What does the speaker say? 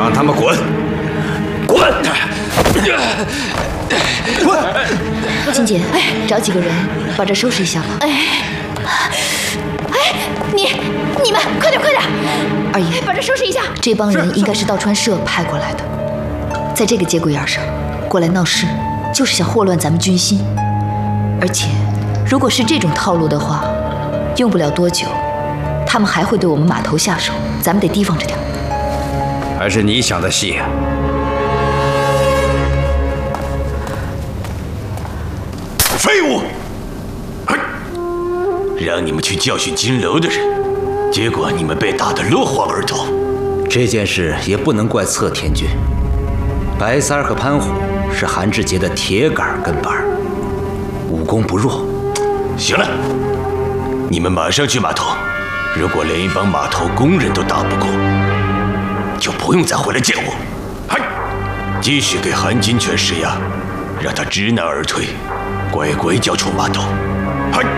让他们滚！滚！ 金姐，找几个人把这收拾一下吧。 你们快点！ 二爷， 把这收拾一下。 这帮人应该是道川社派过来的，在这个节骨眼上过来闹事，就是想祸乱咱们军心。而且，如果是这种套路的话，用不了多久，他们还会对我们码头下手，咱们得提防着点。 还是你想的细啊！ 废物！让你们去教训金楼的人，结果你们被打得落荒而逃。 这件事也不能怪侧田君，白三儿和潘虎是韩志杰的铁杆跟班，武功不弱。 行了，你们马上去码头。如果连一帮码头工人都打不过，就不用再回来见我。嗨，继续给韩金泉施压，让他知难而退，乖乖交出码头。嗨。